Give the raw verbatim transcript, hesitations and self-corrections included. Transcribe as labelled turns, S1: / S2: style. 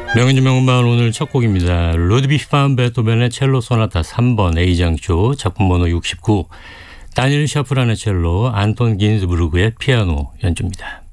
S1: 명인주 명음반 오늘 첫 곡입니다. 루드비히 반 베토벤의 첼로 소나타 삼 번 A장조 작품 번호 육십구, 다니엘 샤프란의 첼로, 안톤 긴즈부르그의 피아노 연주입니다.